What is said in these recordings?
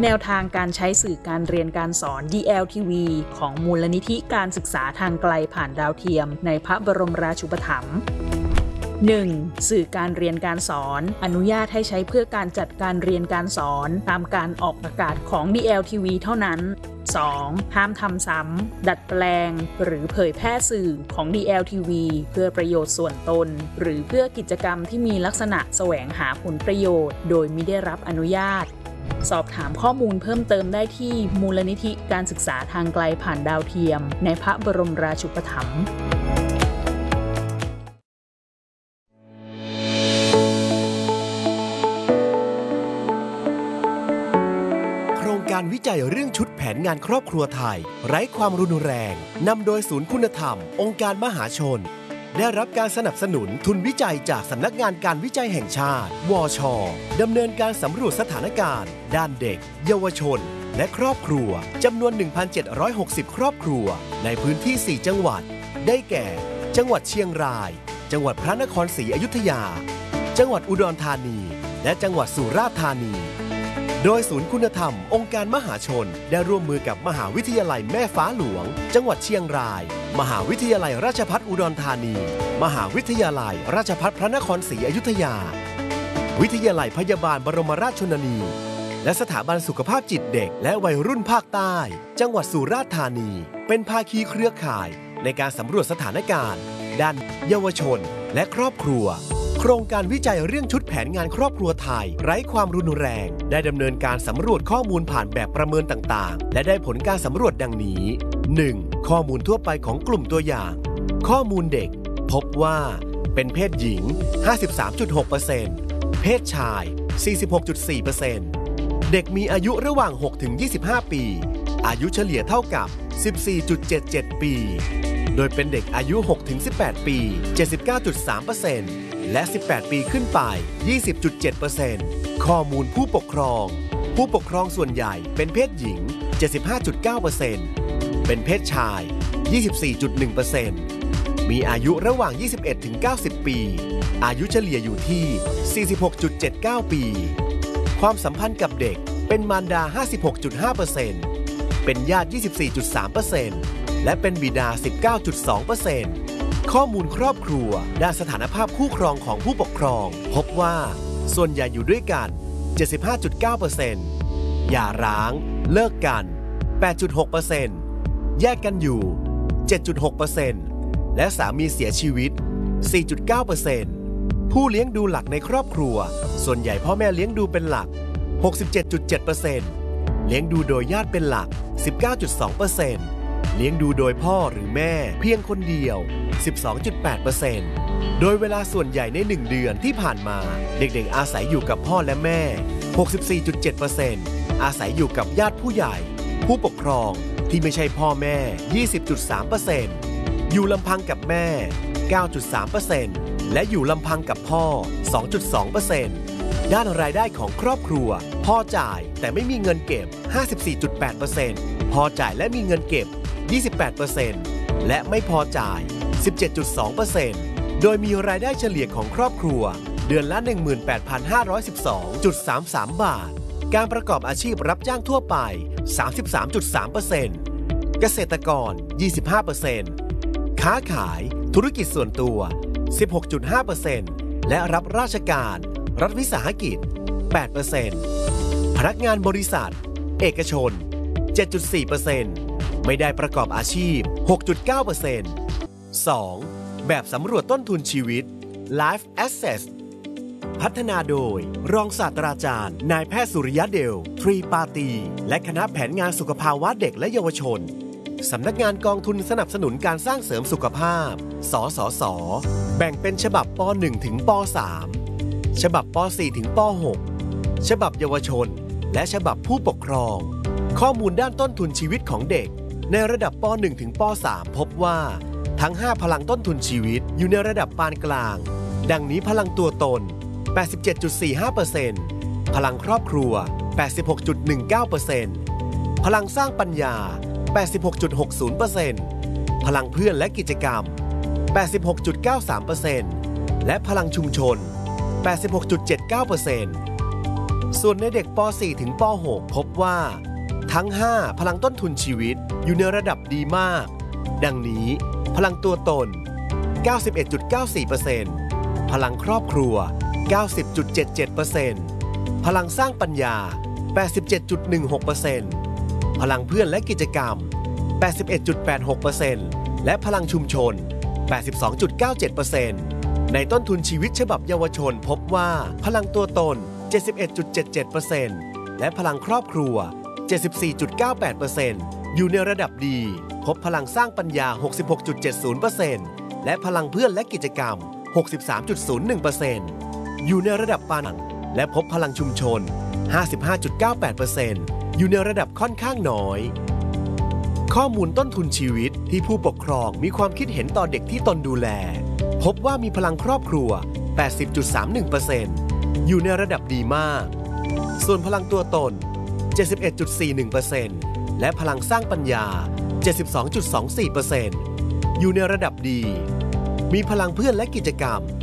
แนวทางการใช้สื่อการเรียนการสอน DLTV ของมูลนิธิการศึกษาทางไกลผ่านดาวเทียมในพระบรมราชูปถัมภ์ 1. สื่อการเรียนการสอนอนุญาตให้ใช้เพื่อการจัดการเรียนการสอนตามการออกอากาศของ DLTV เท่านั้น 2. ห้ามทำซ้ำดัดแปลงหรือเผยแพร่สื่อของ DLTV เพื่อประโยชน์ส่วนตนหรือเพื่อกิจกรรมที่มีลักษณะแสวงหาผลประโยชน์โดยมิได้รับอนุญาตสอบถามข้อมูลเพิ่มเติมได้ที่มูลนิธิการศึกษาทางไกลผ่านดาวเทียมในพระบรมราชูปถัมภ์การวิจัยเรื่องชุดแผนงานครอบครัวไทยไร้ความรุนแรงนำโดยศูนย์คุณธรรมองค์การมหาชนได้รับการสนับสนุนทุนวิจัยจากสำนักงานการวิจัยแห่งชาติวช.ดำเนินการสำรวจสถานการณ์ด้านเด็กเยาวชนและครอบครัวจำนวน 1,760 ครอบครัวในพื้นที่ 4 จังหวัดได้แก่จังหวัดเชียงรายจังหวัดพระนครศรีอยุธยาจังหวัดอุดรธานีและจังหวัดสุราษฎร์ธานีโดยศูนย์คุณธรรมองค์การมหาชนได้ร่วมมือกับมหาวิทยาลัยแม่ฟ้าหลวงจังหวัดเชียงรายมหาวิทยาลัยราชภัฏอุดรธานีมหาวิทยาลัยราชภัฏพระนครศรีอยุธยาวิทยาลัยพยาบาลบรมราชชนนีและสถาบันสุขภาพจิตเด็กและวัยรุ่นภาคใต้จังหวัดสุราษฎร์ธานีเป็นภาคีเครือข่ายในการสำรวจสถานการณ์ด้านเยาวชนและครอบครัวโครงการวิจัยเรื่องชุดแผนงานครอบครัวไทยไร้ความรุนแรงได้ดำเนินการสำรวจข้อมูลผ่านแบบประเมินต่างๆและได้ผลการสำรวจดังนี้ 1. ข้อมูลทั่วไปของกลุ่มตัวอย่างข้อมูลเด็กพบว่าเป็นเพศหญิง 53.6% เพศชาย 46.4% เด็กมีอายุระหว่าง 6-25 ปีอายุเฉลี่ยเท่ากับ 14.77 ปีโดยเป็นเด็กอายุ 6-18 ปี 79.3% และ 18 ปีขึ้นไป 20.7% ข้อมูลผู้ปกครองส่วนใหญ่เป็นเพศหญิง 75.9% เป็นเพศชาย 24.1% มีอายุระหว่าง 21-90 ปี อายุเฉลี่ยอยู่ที่ 46.79 ปี ความสัมพันธ์กับเด็กเป็นมารดา 56.5% เป็นญาติ 24.3%และเป็นบิดา 19.2%ข้อมูลครอบครัวด้านสถานภาพคู่ครองของผู้ปกครองพบว่าส่วนใหญ่อยู่ด้วยกัน 75.9% หย่าร้างเลิกกัน 8.6% แยกกันอยู่ 7.6% และสามีเสียชีวิต 4.9% ผู้เลี้ยงดูหลักในครอบครัวส่วนใหญ่พ่อแม่เลี้ยงดูเป็นหลัก 67.7% เลี้ยงดูโดยญาติเป็นหลัก 19.2%เลี้ยงดูโดยพ่อหรือแม่เพียงคนเดียว 12.8% โดยเวลาส่วนใหญ่ใน1เดือนที่ผ่านมาเด็กๆอาศัยอยู่กับพ่อและแม่ 64.7% อาศัยอยู่กับญาติผู้ใหญ่ผู้ปกครองที่ไม่ใช่พ่อแม่ 20.3% อยู่ลำพังกับแม่ 9.3% และอยู่ลำพังกับพ่อ 2.2%ด้านรายได้ของครอบครัวพ่อจ่ายแต่ไม่มีเงินเก็บ 54.8%พอจ่ายและมีเงินเก็บ 28% และไม่พอจ่าย 17.2% โดยมีรายได้เฉลี่ยของครอบครัวเดือนละ 18,512.33 บาทการประกอบอาชีพรับจ้างทั่วไป 33.3% เกษตรกร 25% ค้าขายธุรกิจส่วนตัว 16.5% และรับราชการรัฐวิสาหกิจ 8% พนักงานบริษัทเอกชน 7.4% ไม่ได้ประกอบอาชีพ 6.9% 2. แบบสำรวจต้นทุนชีวิต Life Assess พัฒนาโดยรองศาสตราจารย์นายแพทย์สุริยะเดลทรีปาตีและคณะแผนงานสุขภาวะเด็กและเยาวชนสำนักงานกองทุนสนับสนุนการสร้างเสริมสุขภาพสสส.แบ่งเป็นฉบับป .1 ถึงป .3 ฉบับป .4 ถึงป .6 ฉบับเยาวชนและฉบับผู้ปกครองข้อมูลด้านต้นทุนชีวิตของเด็กในระดับป .1 ถึงป .3 พบว่าทั้ง5พลังต้นทุนชีวิตอยู่ในระดับปานกลางดังนี้พลังตัวตน 87.45% พลังครอบครัว 86.19% พลังสร้างปัญญา 86.60% พลังเพื่อนและกิจกรรม 86.93% และพลังชุมชน 86.79% ส่วนในเด็กป .4 ถึงป .6 พบว่าทั้ง 5 พลังต้นทุนชีวิตอยู่ในระดับดีมากดังนี้พลังตัวตน 91.94% พลังครอบครัว 90.77% พลังสร้างปัญญา 87.16% พลังเพื่อนและกิจกรรม 81.86% และพลังชุมชน 82.97% ในต้นทุนชีวิตฉบับเยาวชนพบว่าพลังตัวตน 71.77% และพลังครอบครัว 74.98% อยู่ในระดับดีพบพลังสร้างปัญญา 66.70% และพลังเพื่อนและกิจกรรม 63.01% อยู่ในระดับปานกลางและพบพลังชุมชน 55.98% อยู่ในระดับค่อนข้างน้อยข้อมูลต้นทุนชีวิตที่ผู้ปกครองมีความคิดเห็นต่อเด็กที่ตนดูแลพบว่ามีพลังครอบครัว 80.31% อยู่ในระดับดีมากส่วนพลังตัวตน 71.41% และพลังสร้างปัญญา 72.24% อยู่ในระดับดีมีพลังเพื่อนและกิจกรรม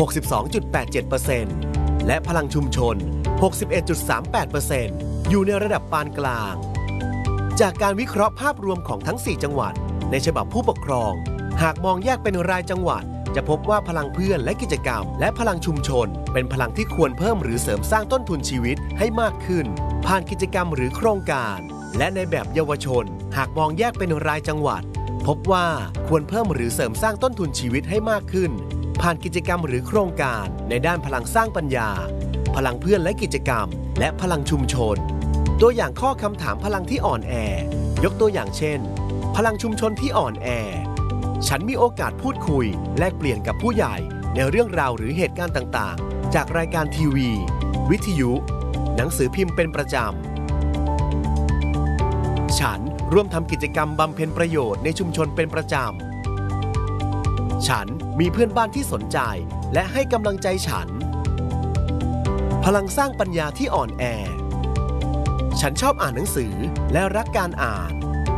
62.87% และพลังชุมชน 61.38% อยู่ในระดับปานกลางจากการวิเคราะห์ภาพรวมของทั้ง 4 จังหวัดในฉบับผู้ปกครองหากมองแยกเป็นรายจังหวัดจะพบว่าพลังเพื่อนและกิจกรรมและพลังชุมชนเป็นพลังที่ควรเพิ่มหรือเสริมสร้างต้นทุนชีวิตให้มากขึ้นผ่านกิจกรรมหรือโครงการและในแบบเยาวชนหากมองแยกเป็นรายจังหวัดพบว่าควรเพิ่มหรือเสริมสร้างต้นทุนชีวิตให้มากขึ้นผ่านกิจกรรมหรือโครงการในด้านพลังสร้างปัญญาพลังเพื่อนและกิจกรรมและพลังชุมชนตัวอย่างข้อคำถามพลังที่อ่อนแอยกตัวอย่างเช่นพลังชุมชนที่อ่อนแอฉันมีโอกาสพูดคุยแลกเปลี่ยนกับผู้ใหญ่ในเรื่องราวหรือเหตุการณ์ต่างๆจากรายการทีวีวิทยุหนังสือพิมพ์เป็นประจำฉันร่วมทำกิจกรรมบำเพ็ญประโยชน์ในชุมชนเป็นประจำฉันมีเพื่อนบ้านที่สนใจและให้กำลังใจฉันพลังสร้างปัญญาที่อ่อนแอฉันชอบอ่านหนังสือและรักการอ่าน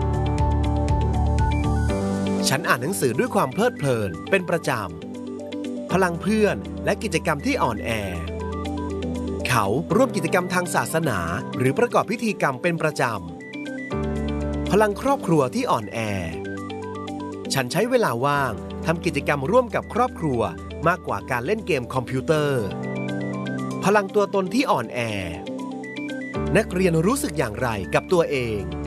ฉันอ่านหนังสือด้วยความเพลิดเพลินเป็นประจำพลังเพื่อนและกิจกรรมที่อ่อนแอเขาร่วมกิจกรรมทางศาสนาหรือประกอบพิธีกรรมเป็นประจำพลังครอบครัวที่อ่อนแอฉันใช้เวลาว่างทำกิจกรรมร่วมกับครอบครัวมากกว่าการเล่นเกมคอมพิวเตอร์พลังตัวตนที่อ่อนแอนักเรียนรู้สึกอย่างไรกับตัวเอง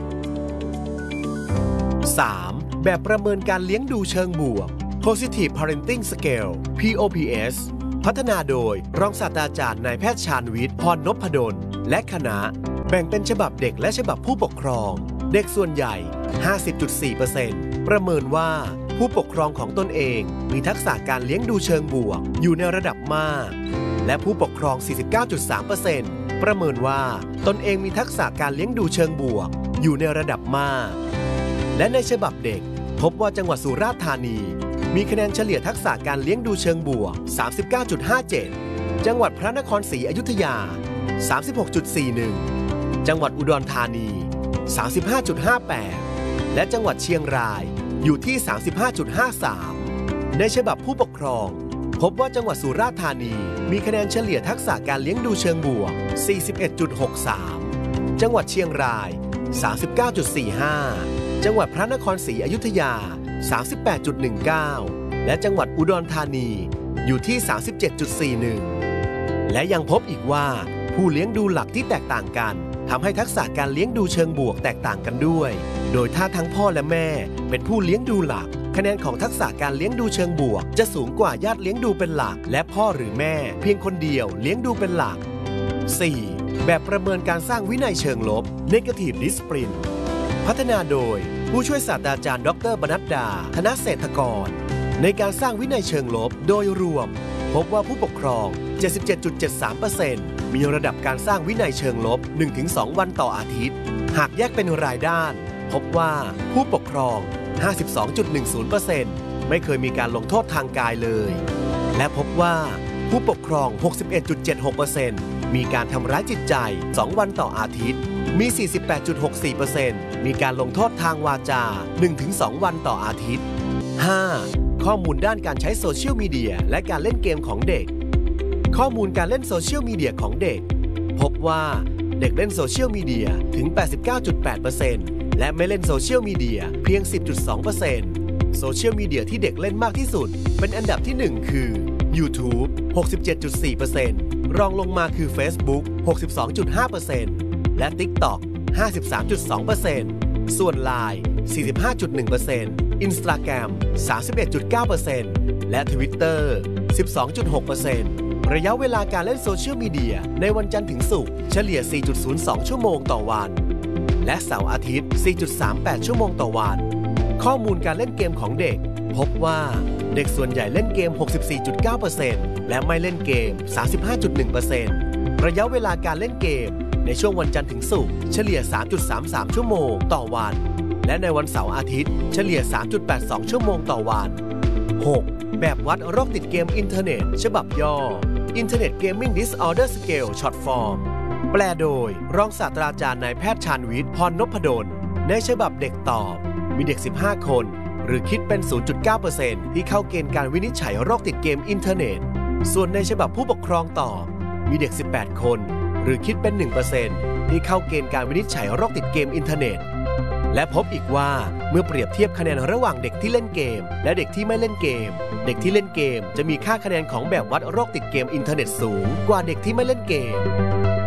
3. แบบประเมินการเลี้ยงดูเชิงบวก Positive Parenting Scale POPS พัฒนาโดยรองศาสตราจารย์นายแพทย์ชาญวิทย์ พรนพดลและคณะแบ่งเป็นฉบับเด็กและฉบับผู้ปกครองเด็กส่วนใหญ่ 50.4% ประเมินว่าผู้ปกครองของตนเองมีทักษะการเลี้ยงดูเชิงบวกอยู่ในระดับมากและผู้ปกครอง 49.3%ประเมินว่าตนเองมีทักษะการเลี้ยงดูเชิงบวกอยู่ในระดับมากและในฉบับเด็กพบว่าจังหวัดสุราษฎร์ธานีมีคะแนนเฉลี่ยทักษะการเลี้ยงดูเชิงบวก 39.57 จังหวัดพระนครศรีอยุธยา 36.41 จังหวัดอุดรธานี 35.58 และจังหวัดเชียงรายอยู่ที่ 35.53 ในฉบับผู้ปกครองพบว่าจังหวัดสุราษฎร์ธานีมีคะแนนเฉลี่ยทักษะการเลี้ยงดูเชิงบวก 41.63 จังหวัดเชียงราย 39.45 จังหวัดพระนครศรีอยุธยา 38.19 และจังหวัดอุดรธานีอยู่ที่ 37.41 และยังพบอีกว่าผู้เลี้ยงดูหลักที่แตกต่างกันทำให้ทักษะการเลี้ยงดูเชิงบวกแตกต่างกันด้วยโดยถ้าทั้งพ่อและแม่เป็นผู้เลี้ยงดูหลักคะแนนของทักษะการเลี้ยงดูเชิงบวกจะสูงกว่าญาติเลี้ยงดูเป็นหลักและพ่อหรือแม่เพียงคนเดียวเลี้ยงดูเป็นหลัก 4. แบบประเมินการสร้างวินัยเชิงลบ Negative Discipline พัฒนาโดยผู้ช่วยศาสตราจารย์ดร.บณัฐดา ธนเศรษฐกรในการสร้างวินัยเชิงลบโดยรวมพบว่าผู้ปกครอง 77.73% มีระดับการสร้างวินัยเชิงลบ 1-2 วันต่ออาทิตย์หากแยกเป็นรายด้านพบว่าผู้ปกครอง 52.10% ไม่เคยมีการลงโทษทางกายเลยและพบว่าผู้ปกครอง 61.76% มีการทำร้ายจิตใจ 2 วันต่ออาทิตย์มี 48.64% มีการลงโทษทางวาจา 1-2 วันต่ออาทิตย์ 5. ข้อมูลด้านการใช้โซเชียลมีเดียและการเล่นเกมของเด็กข้อมูลการเล่นโซเชียลมีเดียของเด็กพบว่าเด็กเล่นโซเชียลมีเดียถึง 89.8% และไม่เล่นโซเชียลมีเดียเพียง 10.2%โซเชียลมีเดียที่เด็กเล่นมากที่สุดเป็นอันดับที่ 1 คือ YouTube 67.4% รองลงมาคือ Facebook 62.5% และ TikTok 53.2%ส่วน Line 45.1% Instagram 31.9% และ Twitter 12.6%ระยะเวลาการเล่นโซเชียลมีเดียในวันจันทร์ถึงศุกร์เฉลี่ย 4.02 ชั่วโมงต่อวันและเสาร์อาทิตย์ 4.38 ชั่วโมงต่อวันข้อมูลการเล่นเกมของเด็กพบว่าเด็กส่วนใหญ่เล่นเกม 64.9% และไม่เล่นเกม 35.1% ระยะเวลาการเล่นเกมในช่วงวันจันทร์ถึงศุกร์เฉลี่ย 3.33 ชั่วโมงต่อวันและในวันเสาร์อาทิตย์เฉลี่ย 3.82 ชั่วโมงต่อวัน 6. แบบวัดโรคติดเกมอินเทอร์เน็ตฉบับย่อ Internet Gaming Disorder Scale Short Form แปลโดยรองศาสตราจารย์นายแพทย์ชาญวิทย์ พรนพดลในฉบับเด็กตอบมีเด็ก 15 คนหรือคิดเป็น 0.9% ที่เข้าเกณฑ์การวินิจฉัยโรคติดเกมอินเทอร์เน็ตส่วนในฉบับผู้ปกครองตอบมีเด็ก 18 คนหรือคิดเป็น 1% ที่เข้าเกณฑ์การวินิจฉัยโรคติดเกมอินเทอร์เน็ตและพบอีกว่าเมื่อเปรียบเทียบคะแนนระหว่างเด็กที่เล่นเกมและเด็กที่ไม่เล่นเกมเด็กที่เล่นเกมจะมีค่าคะแนนของแบบวัดโรคติดเกมอินเทอร์เน็ตสูงกว่าเด็กที่ไม่เล่นเกม